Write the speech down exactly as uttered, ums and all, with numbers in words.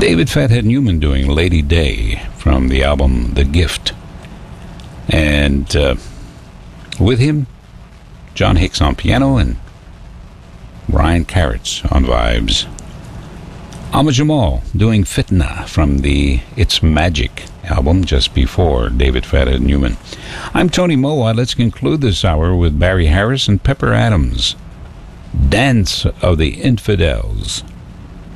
David Fathead Newman doing Lady Day from the album The Gift. And uh, with him, John Hicks on piano and Ryan Carrots on vibes. Ahmad Jamal doing Fitna from the It's Magic album just before David Fathead Newman. I'm Tony Moa. Let's conclude this hour with Barry Harris and Pepper Adams. Dance of the Infidels.